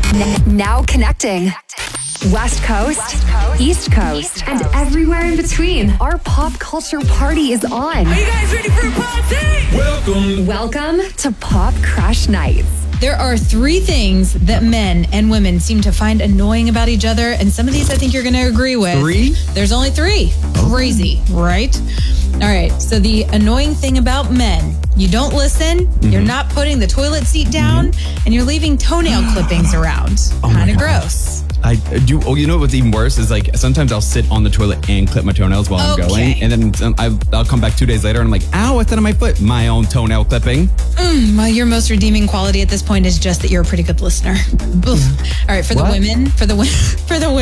Now connecting. West Coast, East Coast, and everywhere in between. Our pop culture party is on. Are you guys ready for a party? Welcome to Pop Crush Nights. There are 3 things that men and women seem to find annoying about each other, and some of these I think you're going to agree with. 3? There's only 3. Crazy, right? All right, so the annoying thing about men, you don't listen, you're not putting the toilet seat down, and you're leaving toenail clippings around. Kind of gross. I do. Oh, you know what's even worse is like sometimes I'll sit on the toilet and clip my toenails while I'm going, and then I'll come back 2 days later and I'm like, ow, I set on my foot. My own toenail clipping. Well, your most redeeming quality at this point is just that you're a pretty good listener. All right, for the women,